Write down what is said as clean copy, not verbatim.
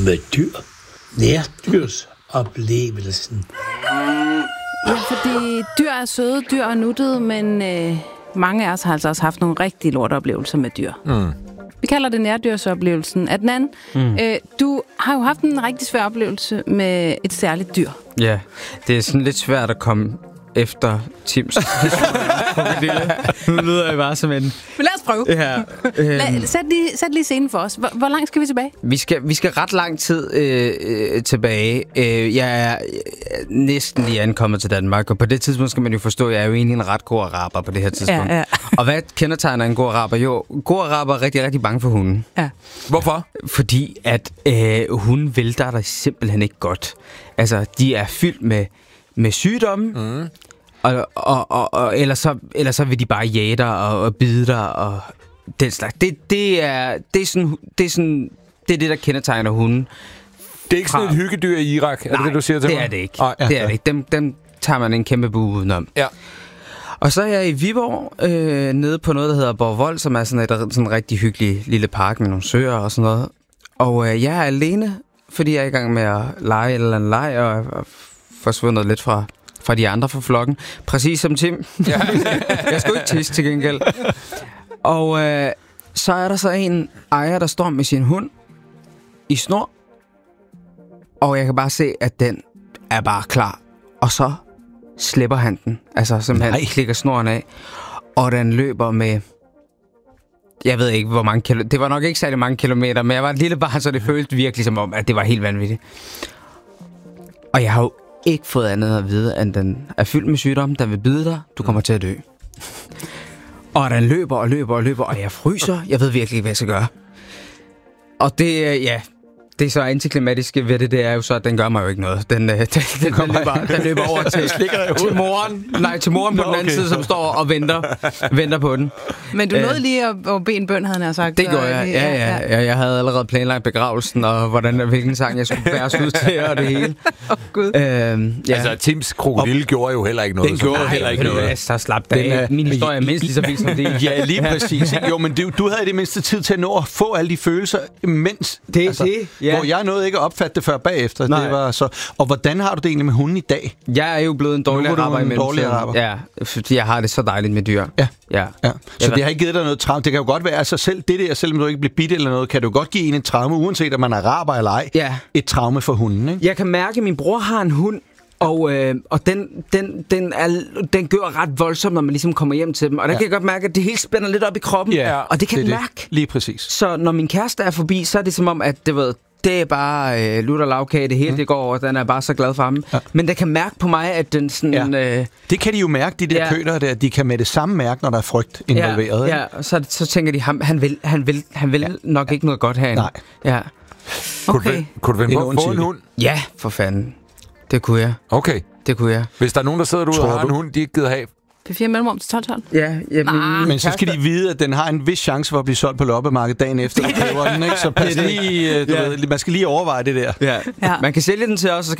med dyr. Nærdyrsoplevelsen. Ja, fordi dyr er søde, dyr er nuttede, men mange af os har altså også haft nogle rigtig lorteoplevelser med dyr. Vi kalder det nærdyrdsoplevelsen. Adnan, du har jo haft en rigtig svær oplevelse med et særligt dyr. Ja, det er sådan lidt svært at komme efter Tims. Nu lyder jeg bare som en... Men lad os prøve. Ja, Sæt lige scenen for os. Hvor langt skal vi tilbage? Vi skal ret lang tid tilbage. Jeg er næsten lige ankommet til Danmark, og på det tidspunkt skal man jo forstå, at jeg er jo egentlig en ret god araber på det her tidspunkt. Ja. Og hvad kendetegner en god araber? Jo, god araber er rigtig, rigtig bange for hunden. Ja. Hvorfor? Fordi at hunden vælter dig simpelthen ikke godt. Altså, de er fyldt med sygdomme, og ellers så vil de bare jage dig og bide dig og den slags. Det er det, der kendetegner hunden. Det er ikke sådan et hyggedyr i Irak, er det du siger til mig? Nej, det er det ikke. Det er det ikke. Dem tager man en kæmpe bue udenom. Ja. Og så er jeg i Viborg, nede på noget, der hedder Borgvold, som er sådan en rigtig hyggelig lille park med nogle søer og sådan noget. Og jeg er alene, fordi jeg er i gang med at lege eller anden leg, og forsvundet lidt fra de andre fra flokken. Præcis som Tim. Ja. Jeg skulle ikke tisse til gengæld. Og så er der så en ejer, der står med sin hund i snor. Og jeg kan bare se, at den er bare klar. Og så slipper han den. Altså simpelthen klikker snoren af. Og den løber med... Jeg ved ikke, hvor mange kilometer... Det var nok ikke særlig mange kilometer, men jeg var et lille barn, så det føltes virkelig som om, at det var helt vanvittigt. Og jeg har jo ikke fået andet at vide, end den er fyldt med sygdom, den vil bide dig, du kommer til at dø. Og den løber og løber og løber, og jeg fryser. Jeg ved virkelig ikke, hvad jeg skal gøre. Og det, det er så antiklimatiske ved det er jo så, at den gør mig jo ikke noget. Den løber over til moren. Nej, til moren på den anden side, som står og venter på den. Men du nåede lige at bede en bøn, havde han sagt. Det gjorde jeg, ja. Jeg havde allerede planlagt begravelsen, og hvilken sang jeg skulle bæres ud til, og det hele. Gud. Altså, Tims krokodille gjorde jo heller ikke noget. Den gjorde heller ikke noget. Så slap det. Min historie er mindst lige så vigtig som det. Ja, lige præcis. Jo, men du havde det mindste tid til at nå at få alle de følelser, mens... Hvor jeg nåede ikke at opfatte det før bagefter. Det var så. Og hvordan har du det egentlig med hunden i dag? Jeg er jo blevet en dårlig araber i mellemtiden. Ja, fordi jeg har det så dejligt med dyr. Ja. Så det har ikke givet dig noget traume. Det kan jo godt være, altså selv det der, selvom du ikke bliver bidt eller noget, kan du godt give en et traume, uanset om man er araber eller ej. Ja. Et traume for hunden, ikke? Jeg kan mærke, at min bror har en hund, og den gør ret voldsomt, når man ligesom kommer hjem til dem. Og der kan jeg godt mærke, at det hele spænder lidt op i kroppen. Og det kan jeg mærke. Lige præcis. Så når min kæreste er forbi, så er det som om, at det er bare lutter lavkage, det hele det går over, den er bare så glad for ham. Ja. Men det kan mærke på mig, at den sådan... Det kan de jo mærke, de der køter der, de kan med det samme mærke, når der er frygt involveret. Ja, så tænker de, han vil nok ikke noget godt herinde. Nej. Ja. Okay. Kunne du vende på en hund? Ja, for fanden. Det kunne jeg. Okay. Det kunne jeg. Hvis der er nogen, der sidder derude og har en hund, de ikke gider have... Det er 4 mellemrum til 12. Ja, men så skal de vide, at den har en vis chance for at blive solgt på loppemarkedet dagen efter, den, ikke? Så pas lige, man skal lige overveje det der. Ja. Man kan sælge den til os,